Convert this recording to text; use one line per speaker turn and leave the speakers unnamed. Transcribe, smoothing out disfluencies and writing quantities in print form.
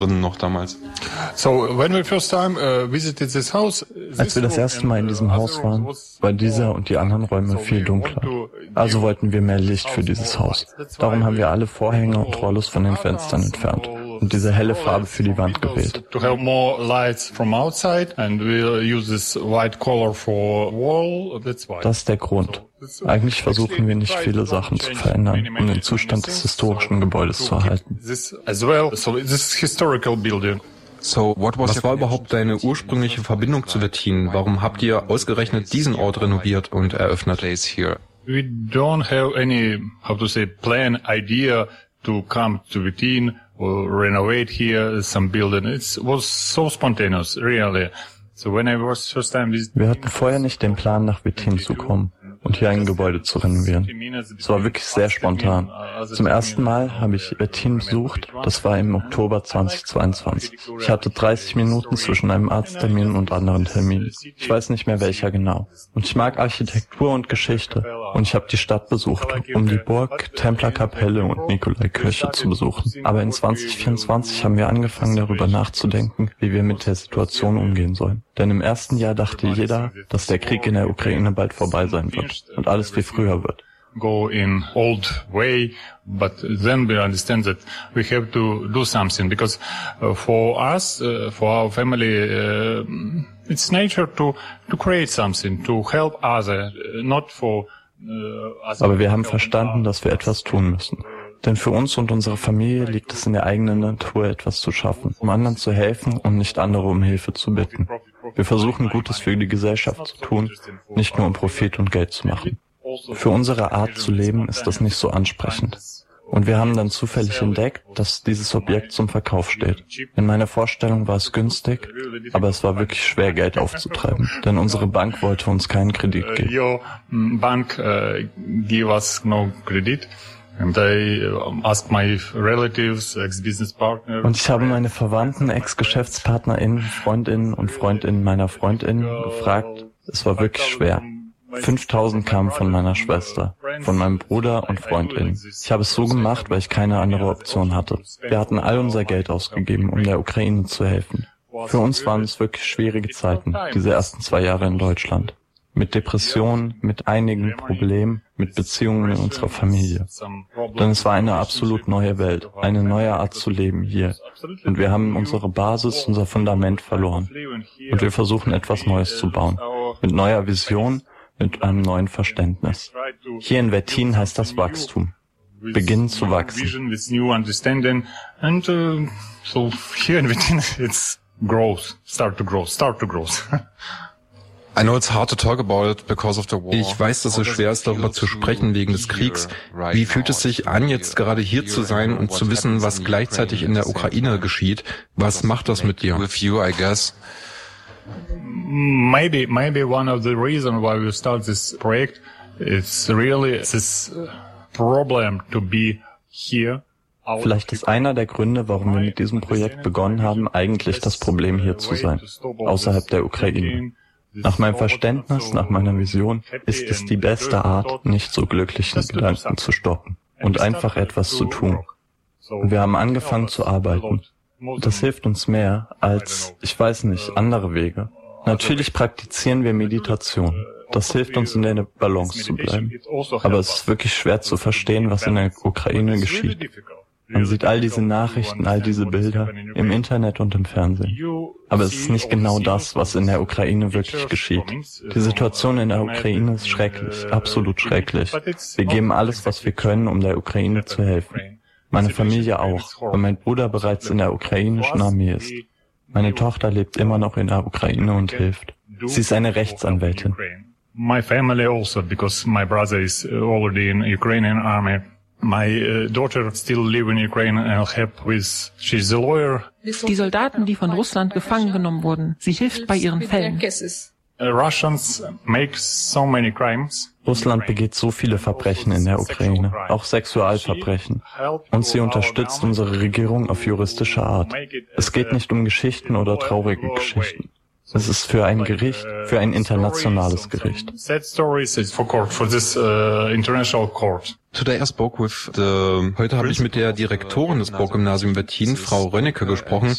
noch damals.
Als wir das erste Mal in diesem Haus waren, war dieser und die anderen Räume viel dunkler. Also wollten wir mehr Licht für dieses Haus. Darum haben wir alle Vorhänge und Rollos von den Fenstern entfernt und diese helle Farbe für die Wand gewählt. Das ist der Grund. Eigentlich versuchen wir nicht viele Sachen zu verändern, um den Zustand des historischen Gebäudes zu erhalten.
Was war überhaupt deine ursprüngliche Verbindung zu Wettin? Warum habt ihr ausgerechnet diesen Ort renoviert und eröffnet?
We don't have any, plan, idea to come to Wettin or renovate here some building. It was so spontaneous, really. So when I was first time visiting, wir hatten vorher nicht den Plan, nach Wettin zu kommen und hier ein Gebäude zu renovieren. Es war wirklich sehr spontan. Zum ersten Mal habe ich Wettin besucht, das war im Oktober 2022. Ich hatte 30 Minuten zwischen einem Arzttermin und anderen Terminen. Ich weiß nicht mehr welcher genau. Und ich mag Architektur und Geschichte. Und ich habe die Stadt besucht, um die Burg, Templerkapelle und Nikolaikirche zu besuchen. Aber in 2024 haben wir angefangen, darüber nachzudenken, wie wir mit der Situation umgehen sollen. Denn im ersten Jahr dachte jeder, dass der Krieg in der Ukraine bald vorbei sein wird und alles wie früher wird. Go in old way, but then we understand that we have to do something because for us, for our family, it's nature to create something, to help others, not for. Aber wir haben verstanden, dass wir etwas tun müssen. Denn für uns und unsere Familie liegt es in der eigenen Natur, etwas zu schaffen, um anderen zu helfen und nicht andere um Hilfe zu bitten. Wir versuchen, Gutes für die Gesellschaft zu tun, nicht nur um Profit und Geld zu machen. Für unsere Art zu leben ist das nicht so ansprechend. Und wir haben dann zufällig entdeckt, dass dieses Objekt zum Verkauf steht. In meiner Vorstellung war es günstig, aber es war wirklich schwer, Geld aufzutreiben, denn unsere Bank wollte uns keinen Kredit geben. Und ich habe meine Verwandten, Ex-GeschäftspartnerInnen, Freundinnen und Freundinnen meiner Freundinnen gefragt. Es war wirklich schwer. 5.000 kamen von meiner Schwester, von meinem Bruder und FreundInnen. Ich habe es so gemacht, weil ich keine andere Option hatte. Wir hatten all unser Geld ausgegeben, um der Ukraine zu helfen. Für uns waren es wirklich schwierige Zeiten, diese ersten 2 Jahre in Deutschland. Mit Depressionen, mit einigen Problemen, mit Beziehungen in unserer Familie. Denn es war eine absolut neue Welt, eine neue Art zu leben hier. Und wir haben unsere Basis, unser Fundament verloren. Und wir versuchen etwas Neues zu bauen. Mit neuer Vision, mit einem neuen Verständnis. Hier in Wettin heißt das Wachstum. Beginnen zu wachsen.
So here in Wettin it's growth, start to grow.
I know it's hard to talk about it because of the war. Ich weiß, dass es schwer ist, darüber zu sprechen wegen des Kriegs. Wie fühlt es sich an, jetzt gerade hier zu sein und zu wissen, was gleichzeitig in der Ukraine geschieht? Was macht das mit dir?
With you, I guess. Maybe one of the reasons why we start this project is really this problem to be here.
Vielleicht ist einer der Gründe, warum wir mit diesem Projekt begonnen haben, eigentlich das Problem, hier zu sein, außerhalb der Ukraine. Nach meinem Verständnis, nach meiner Vision, ist es die beste Art, nicht so glücklichen Gedanken zu stoppen und einfach etwas zu tun. Und wir haben angefangen zu arbeiten. Und das hilft uns mehr als, ich weiß nicht, andere Wege. Natürlich praktizieren wir Meditation. Das hilft uns, in der Balance zu bleiben. Aber es ist wirklich schwer zu verstehen, was in der Ukraine geschieht. Man sieht all diese Nachrichten, all diese Bilder im Internet und im Fernsehen. Aber es ist nicht genau das, was in der Ukraine wirklich geschieht. Die Situation in der Ukraine ist schrecklich, absolut schrecklich. Wir geben alles, was wir können, um der Ukraine zu helfen. Meine Familie auch, weil mein Bruder bereits in der ukrainischen Armee ist. Meine Tochter lebt immer noch in der Ukraine und hilft. Sie ist eine Rechtsanwältin.
My family also, because my brother is already in Ukrainian army. My daughter still live in Ukraine and help with. She's a lawyer.
Die Soldaten, die von Russland gefangen genommen wurden, sie hilft bei ihren Fällen.
Russians make so many crimes.
Russland begeht so viele Verbrechen in der Ukraine, auch Sexualverbrechen. Und sie unterstützt unsere Regierung auf juristische Art. Es geht nicht um Geschichten oder traurige Geschichten. Es ist für ein Gericht, für ein internationales Gericht.
Today I spoke with heute habe ich mit der Direktorin des Burggymnasium Wettin, Frau Rönnecke, gesprochen.